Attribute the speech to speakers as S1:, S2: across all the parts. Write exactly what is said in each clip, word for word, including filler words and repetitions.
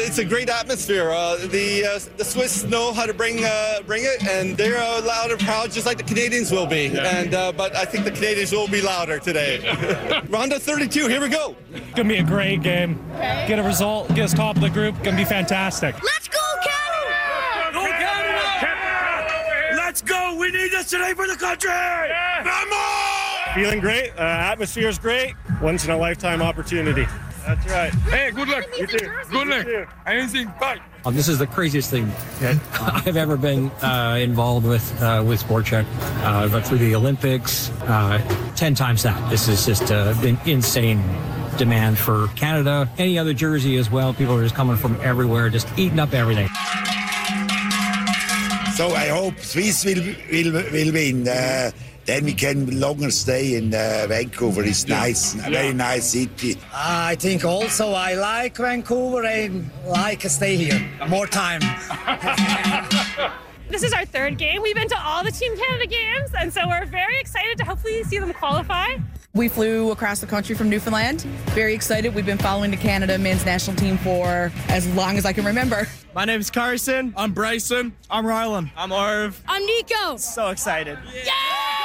S1: it's a great atmosphere. Uh, the uh, the Swiss know how to bring uh, bring it, and they're uh, loud and proud, just like the Canadians will be. Yeah. And uh, but I think the Canadians will be louder today. Round of thirty-two. Here we go.
S2: Gonna be a great game. Okay. Get a result. Get us top of the group. Gonna be fantastic.
S3: Let's go, Canada!
S4: Go Canada! Canada! Let's go. We need this today for the country. Yeah. Vamos!
S2: Feeling great. Uh, atmosphere's great. Once in a lifetime opportunity.
S4: That's right. Hey, good luck. You too. Good luck. Anything. Bye.
S5: Oh, this is the craziest thing I've ever been uh, involved with uh, with Sport Chek. Uh, but through the Olympics, uh, ten times that. This is just uh, been insane demand for Canada. Any other jersey as well. People are just coming from everywhere, just eating up everything.
S6: So I hope Swiss will will will win. Uh, Then we can longer stay in uh, Vancouver. It's nice, a very nice city.
S7: I think also I like Vancouver and like to stay here more time.
S8: This is our third game. We've been to all the Team Canada games, and so we're very excited to hopefully see them qualify.
S9: We flew across the country from Newfoundland. Very excited. We've been following the Canada men's national team for as long as I can remember.
S10: My name's Carson.
S11: I'm Bryson.
S10: I'm Rylan.
S11: I'm Arv.
S12: I'm Nico.
S10: So excited.
S12: Yeah! yeah!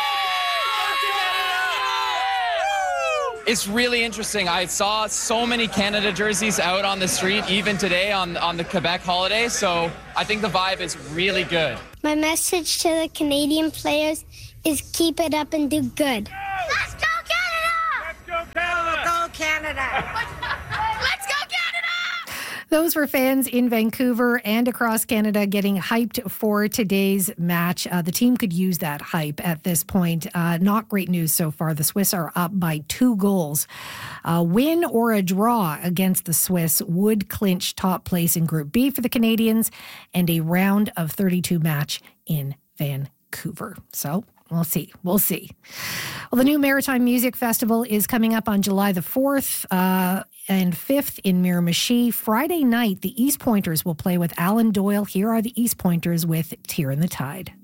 S13: It's really interesting. I saw so many Canada jerseys out on the street, even today on, on the Quebec holiday, so I think the vibe is really good.
S14: My message to the Canadian players is keep it up and do good.
S3: Let's go, Canada!
S4: Let's go, Canada!
S3: Go, Canada!
S12: Let's go, Canada!
S15: Those were fans in Vancouver and across Canada getting hyped for today's match. Uh, the team could use that hype at this point. Uh, not great news so far. The Swiss are up by two goals. A win or a draw against the Swiss would clinch top place in Group B for the Canadians and a round of thirty-two match in Vancouver. So we'll see. We'll see. Well, the new Maritime Music Festival is coming up on July the fourth. Uh, and fifth in Miramichi. Friday night, the East Pointers will play with Alan Doyle. Here are the East Pointers with Tear in the Tide.